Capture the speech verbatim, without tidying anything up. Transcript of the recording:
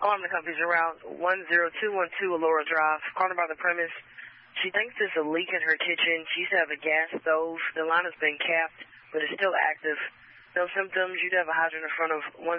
Alarm the company's around one zero two one two Allura Drive. Calling about the premise. She thinks there's a leak in her kitchen. She used to have a gas stove. The line has been capped, but it's still active. No symptoms. You'd have a hydrant in front of one